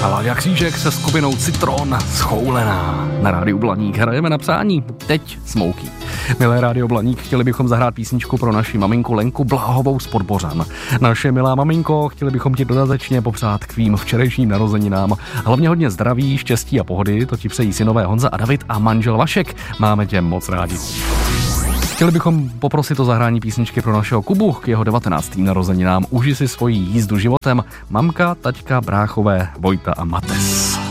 Láďa Křížek se skupinou Citron Schoulená. Na Rádiu Blaník hrajeme na přání. Teď Smouky. Milé Rádio Blaník, chtěli bychom zahrát písničku pro naši maminku Lenku Bláhovou z Podbořan. Naše milá maminko, chtěli bychom ti dodatečně popřát k tvým včerejším narozeninám. Hlavně hodně zdraví, štěstí a pohody, to ti přejí synové Honza a David a manžel Vašek. Máme tě moc rádi. Chtěli bychom poprosit o zahrání písničky pro našeho Kubu k jeho 19. narozeninám. Uži si svoji jízdu životem. Mamka, taťka, bráchové, Vojta a Mates.